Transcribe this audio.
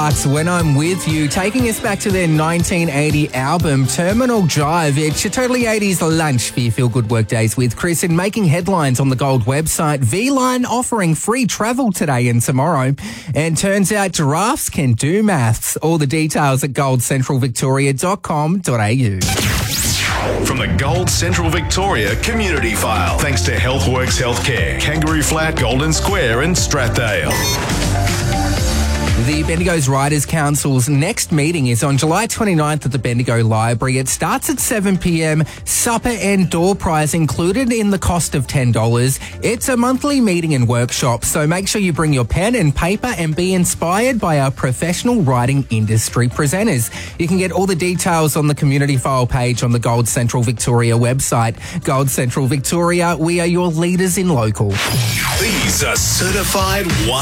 Sparks, When I'm With You, taking us back to their 1980 album, Terminal Drive. It's your totally 80s lunch for your feel-good work days with Chris, and making headlines on the Gold website. V-Line offering free travel today and tomorrow. And turns out giraffes can do maths. All the details at goldcentralvictoria.com.au. From the Gold Central Victoria Community File, thanks to Healthworks Healthcare, Kangaroo Flat, Golden Square and Strathdale. The Bendigo's Writers' Council's next meeting is on July 29th at the Bendigo Library. It starts at 7 p.m. Supper and door prize included in the cost of $10. It's a monthly meeting and workshop, so make sure you bring your pen and paper and be inspired by our professional writing industry presenters. You can get all the details on the Community File page on the Gold Central Victoria website. Gold Central Victoria, we are your leaders in local. These are certified 1